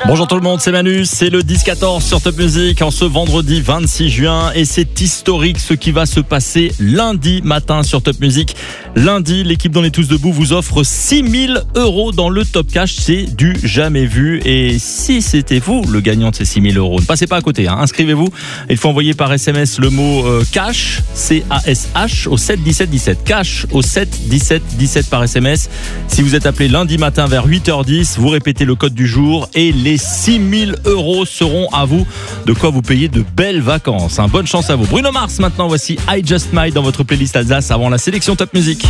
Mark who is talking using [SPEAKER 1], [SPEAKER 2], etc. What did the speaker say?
[SPEAKER 1] Bonjour tout le monde, c'est Manu, c'est le 10-14 sur Top Music en ce vendredi 26 juin et c'est historique ce qui va se passer lundi matin sur Top Music. Lundi, l'équipe d'On est tous debout vous offre 6 000 € dans le Top Cash, c'est du jamais vu. Et si c'était vous le gagnant de ces 6 000 €, ne passez pas à côté, inscrivez-vous. Il faut envoyer par SMS le mot cash, C-A-S-H au 7 17 17, cash au 7 17 17 par SMS. Si vous êtes appelé lundi matin vers 8h10, vous répétez le code du jour et les 6 000 € seront à vous. De quoi vous payer de belles vacances. Bonne chance à vous. Bruno Mars maintenant, voici I Just Might dans votre playlist Alsace avant la sélection Top Music.